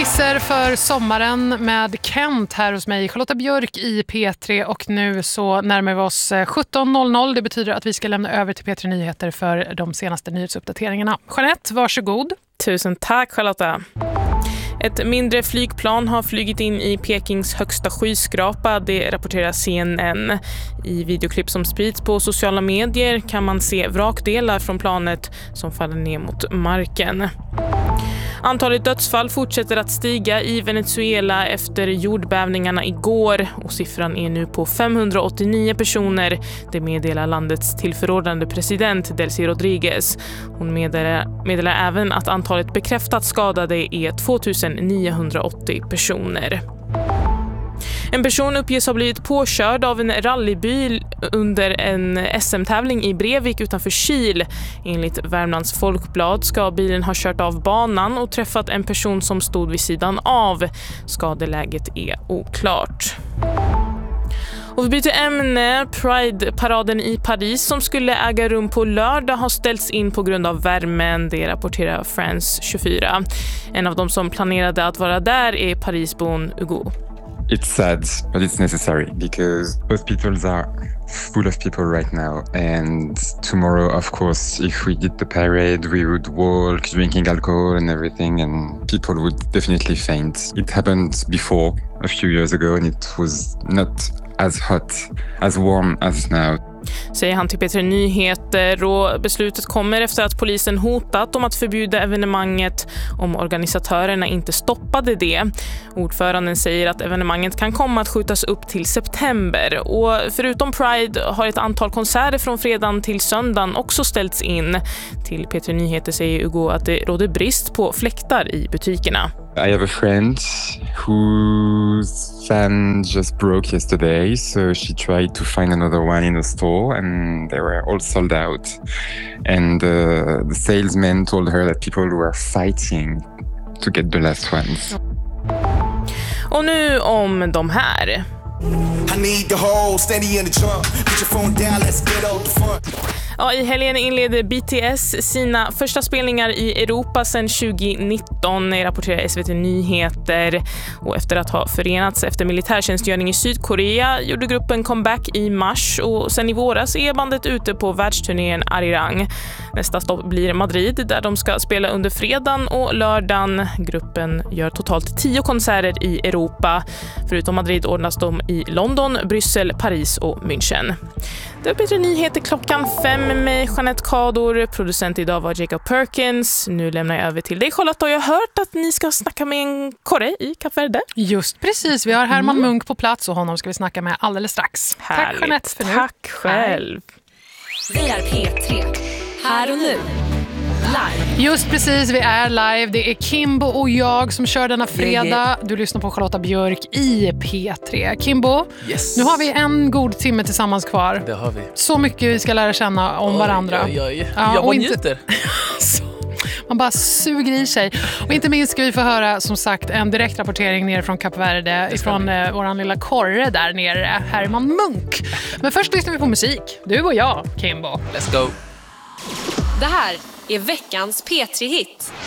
Remisser för sommaren med Kent här hos mig, Charlotta Björk i P3, och nu så närmar vi oss 17.00. Det betyder att vi ska lämna över till P3 Nyheter för de senaste nyhetsuppdateringarna. Jeanette, varsågod. Tusen tack Charlotta. Ett mindre flygplan har flugit in i Pekings högsta skyskrapa, det rapporterar CNN. I videoklipp som sprids på sociala medier kan man se vrakdelar från planet som faller ner mot marken. Antalet dödsfall fortsätter att stiga i Venezuela efter jordbävningarna igår och siffran är nu på 589 personer. Det meddelar landets tillförordnande president Delcy Rodriguez. Hon meddelar även att antalet bekräftat skadade är 2980 personer. En person uppges ha blivit påkörd av en rallybil under en SM-tävling i Brevik utanför Kil. Enligt Värmlands Folkblad ska bilen ha kört av banan och träffat en person som stod vid sidan av. Skadeläget är oklart. Och vi byter ämne. Pride-paraden i Paris som skulle äga rum på lördag har ställts in på grund av värmen, det rapporterar France 24. En av dem som planerade att vara där är Parisbon Hugo. It's sad, but it's necessary because hospitals are full of people right now. And tomorrow, of course, if we did the parade, we would walk, drinking alcohol and everything, and people would definitely faint. It happened before, a few years ago, and it was not as hot, as warm as now. Säger han till P3 Nyheter, och beslutet kommer efter att polisen hotat om att förbjuda evenemanget om organisatörerna inte stoppade det. Ordföranden säger att evenemanget kan komma att skjutas upp till september, och förutom Pride har ett antal konserter från fredagen till söndagen också ställts in. Till P3 Nyheter säger Hugo att det råder brist på fläktar i butikerna. I have a friend whose fan just broke yesterday, so she tried to find another one in the store and they were all sold out. And the salesman told her that people were fighting to get the last ones. Och nu om de här. I need the whole steady in the trunk. Put your phone down, let's get out the front. Ja, i helgen inleder BTS sina första spelningar i Europa sedan 2019, rapporterar SVT Nyheter. Och efter att ha förenats efter militärtjänstgöring i Sydkorea gjorde gruppen comeback i mars, och sen i våras är bandet ute på världsturnén Arirang. Nästa stopp blir Madrid där de ska spela under fredagen och lördagen. Gruppen gör totalt 10 konserter i Europa. Förutom Madrid ordnas de i London, Bryssel, Paris och München. Det är P3 Nyheter klockan 5 med Jeanette Kador. Producent idag var Jacob Perkins. Nu lämnar jag över till dig, Charlotta, och jag har hört att ni ska snacka med en korre i Kap Verde. Just precis, vi har Herman Munk på plats och honom ska vi snacka med alldeles strax. Härligt. Tack Jeanette för nu. Tack själv. Vi är P3, här och nu. Live. Just precis, vi är live. Det är Kimbo och jag som kör denna fredag. Du lyssnar på Charlotta Björk i P3. Kimbo, Yes. nu har vi en god timme tillsammans kvar. Det har vi. Så mycket vi ska lära känna om varandra. Oj. Ja, Jag och bara inte- njuter. Man bara suger i sig. Och inte minst ska vi få höra, som sagt, en direktrapportering ner från Kap Verde ifrån våran lilla korre där nere, Herman Munk. Men först lyssnar vi på musik. Du och jag, Kimbo. Let's go. Det här är veckans P3-hit.